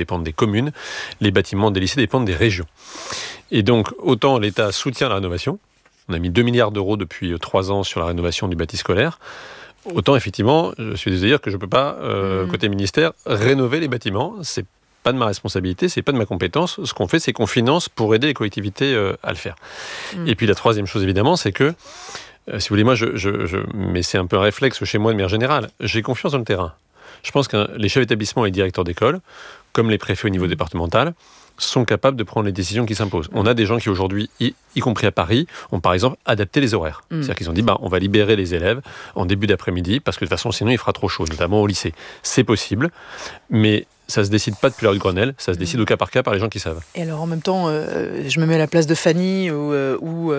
dépendent des communes, les bâtiments des lycées dépendent des régions. Et donc, autant l'État soutient la rénovation, on a mis 2 milliards d'euros depuis 3 ans sur la rénovation du bâti scolaire, autant effectivement, je suis désolé de dire que je ne peux pas, côté ministère, rénover les bâtiments. C'est pas de ma responsabilité, c'est pas de ma compétence. Ce qu'on fait, c'est qu'on finance pour aider les collectivités à le faire. Et puis la troisième chose, évidemment, c'est que, si vous voulez, moi, mais c'est un peu un réflexe chez moi de manière générale, j'ai confiance dans le terrain. Je pense que les chefs d'établissement et les directeurs d'école, comme les préfets au niveau départemental, sont capables de prendre les décisions qui s'imposent. On a des gens qui aujourd'hui, y compris à Paris, ont par exemple adapté les horaires. C'est-à-dire qu'ils ont dit, on va libérer les élèves en début d'après-midi, parce que de toute façon, sinon il fera trop chaud, notamment au lycée. C'est possible, mais ça se décide pas depuis l'heure du Grenelle, ça se décide au cas par cas par les gens qui savent. Et alors en même temps, je me mets à la place de Fanny, où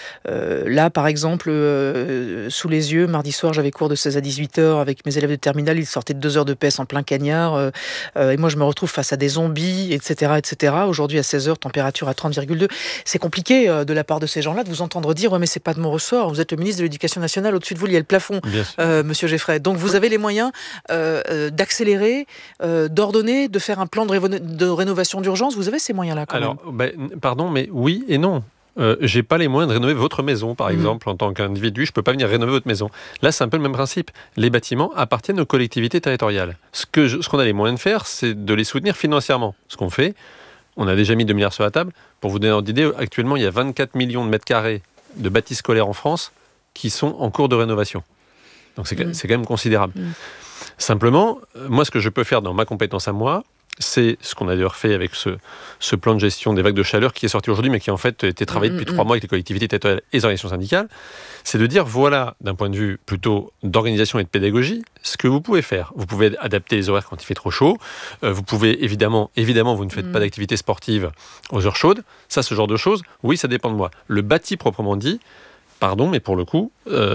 là par exemple, sous les yeux, mardi soir j'avais cours de 16 à 18h avec mes élèves de terminale, ils sortaient de 2 heures de PS en plein cagnard, et moi je me retrouve face à des zombies, etc. etc. Aujourd'hui à 16h, température à 30,2. C'est compliqué de la part de ces gens-là de vous entendre dire « ouais mais c'est pas de mon ressort, vous êtes le ministre de l'Éducation nationale, au-dessus de vous il y a le plafond, Monsieur Geffray ». Donc vous avez les moyens d'accélérer, d'ordonner, de faire un plan de rénovation d'urgence. Vous avez ces moyens-là quand même. Pardon, mais oui et non. J'ai pas les moyens de rénover votre maison, par exemple, en tant qu'individu. Je peux pas venir rénover votre maison. Là, c'est un peu le même principe. Les bâtiments appartiennent aux collectivités territoriales. Ce qu'on a les moyens de faire, c'est de les soutenir financièrement. Ce qu'on fait, on a déjà mis 2 milliards sur la table. Pour vous donner une ordre d'idée, actuellement, il y a 24 millions de mètres carrés de bâtis scolaires en France qui sont en cours de rénovation. Donc c'est quand même considérable. Simplement, moi, ce que je peux faire dans ma compétence à moi, c'est ce qu'on a d'ailleurs fait avec ce plan de gestion des vagues de chaleur qui est sorti aujourd'hui, mais qui en fait été travaillé depuis 3 mois avec les collectivités territoriales et les organisations syndicales, c'est de dire, voilà, d'un point de vue plutôt d'organisation et de pédagogie, ce que vous pouvez faire. Vous pouvez adapter les horaires quand il fait trop chaud. Vous pouvez, évidemment, vous ne faites pas d'activité sportive aux heures chaudes. Ça, ce genre de choses, oui, ça dépend de moi. Le bâti proprement dit, pardon, mais pour le coup,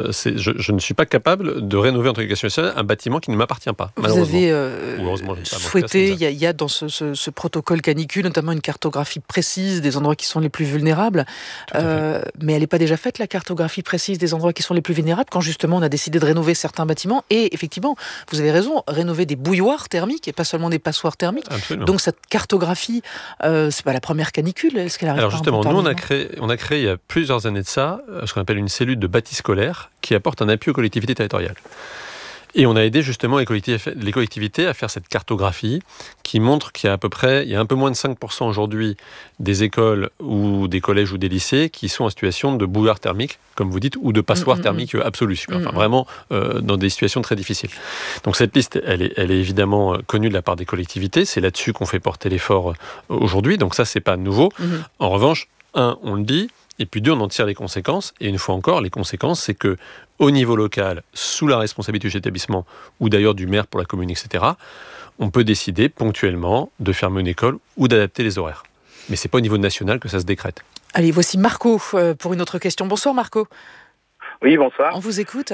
je ne suis pas capable de rénover en tant qu'éducation nationale un bâtiment qui ne m'appartient pas. Vous avez souhaité, il y a dans ce protocole canicule, notamment une cartographie précise des endroits qui sont les plus vulnérables. Mais elle n'est pas déjà faite, la cartographie précise des endroits qui sont les plus vulnérables, quand justement on a décidé de rénover certains bâtiments. Et effectivement, vous avez raison, rénover des bouilloires thermiques et pas seulement des passoires thermiques. Absolument. Donc cette cartographie, c'est pas la première canicule. Est-ce qu'elle arrive? Alors justement, nous on a créé il y a plusieurs années de ça, ce qu'on appelle une cellule de bâti scolaire qui apporte un appui aux collectivités territoriales. Et on a aidé justement les collectivités à faire cette cartographie qui montre qu'il y a un peu moins de 5% aujourd'hui des écoles ou des collèges ou des lycées qui sont en situation de bouilloire thermique, comme vous dites, ou de passoire thermique absolue. Enfin, vraiment dans des situations très difficiles. Donc cette liste, elle est évidemment connue de la part des collectivités. C'est là-dessus qu'on fait porter l'effort aujourd'hui. Donc ça, c'est pas nouveau. En revanche, on le dit, et puis 2, on en tire les conséquences. Et une fois encore, les conséquences, c'est que au niveau local, sous la responsabilité du chef d'établissement, ou d'ailleurs du maire pour la commune, etc., on peut décider ponctuellement de fermer une école ou d'adapter les horaires. Mais c'est pas au niveau national que ça se décrète. Allez, voici Marco pour une autre question. Bonsoir Marco. Oui, bonsoir. On vous écoute.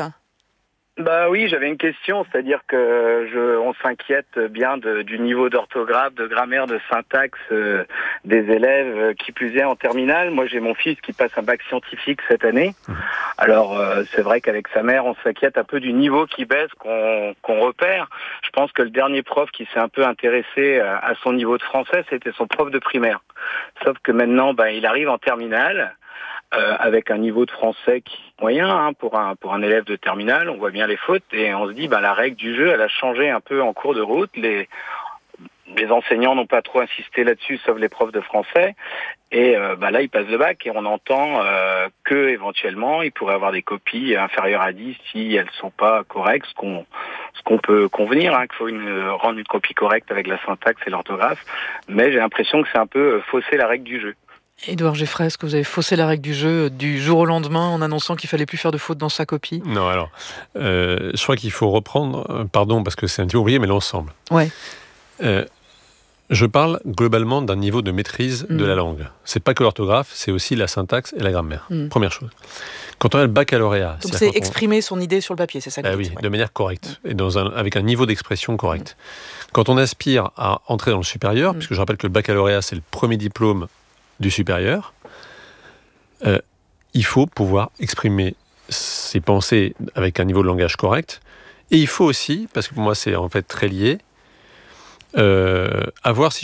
Oui, j'avais une question, c'est-à-dire que on s'inquiète bien du niveau d'orthographe, de grammaire, de syntaxe des élèves, qui plus est en terminale. Moi, j'ai mon fils qui passe un bac scientifique cette année. Alors, c'est vrai qu'avec sa mère, on s'inquiète un peu du niveau qui baisse qu'on repère. Je pense que le dernier prof qui s'est un peu intéressé à son niveau de français, c'était son prof de primaire. Sauf que maintenant, il arrive en terminale. Avec un niveau de français qui est moyen pour un élève de terminale, on voit bien les fautes et on se dit la règle du jeu elle a changé un peu en cours de route. Les enseignants n'ont pas trop insisté là-dessus, sauf les profs de français. Et là, il passe le bac et on entend que éventuellement, il pourrait avoir des copies inférieures à 10 si elles sont pas correctes, ce qu'on peut convenir, qu'il faut rendre une copie correcte avec la syntaxe et l'orthographe. Mais j'ai l'impression que c'est un peu fausser la règle du jeu. Édouard Geffray, est-ce que vous avez faussé la règle du jeu du jour au lendemain en annonçant qu'il fallait plus faire de fautes dans sa copie? Non, alors, je crois qu'il faut reprendre, pardon parce que c'est un petit peu oublié, mais l'ensemble. Ouais. Je parle globalement d'un niveau de maîtrise de la langue. C'est pas que l'orthographe, c'est aussi la syntaxe et la grammaire. Première chose. Quand on a le baccalauréat... Donc c'est exprimer son idée sur le papier, c'est ça que vous dites, de manière correcte, et avec un niveau d'expression correct. Quand on aspire à entrer dans le supérieur, puisque je rappelle que le baccalauréat, c'est le premier diplôme du supérieur, il faut pouvoir exprimer ses pensées avec un niveau de langage correct. Et il faut aussi, parce que pour moi c'est en fait très lié, avoir, si